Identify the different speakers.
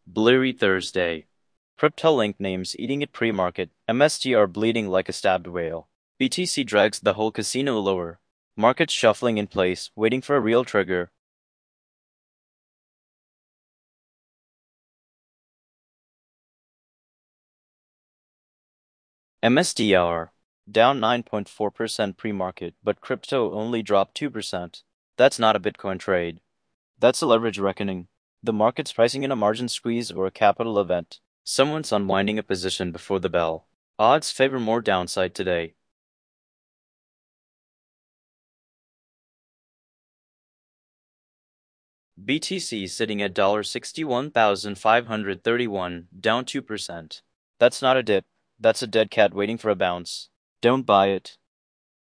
Speaker 1: Blurry Thursday. Crypto-link names eating at pre-market. MSTR bleeding like a stabbed whale. BTC drags the whole casino lower. Markets shuffling in place, waiting for a real trigger. MSTR down 9.4% pre-market, but crypto only dropped 2%. That's not a Bitcoin trade. That's a leverage reckoning. The market's pricing in a margin squeeze or a capital event. Someone's unwinding a position before the bell. Odds favor more downside today. BTC sitting at $61,531, down 2%. That's not a dip. That's a dead cat waiting for a bounce. Don't buy it.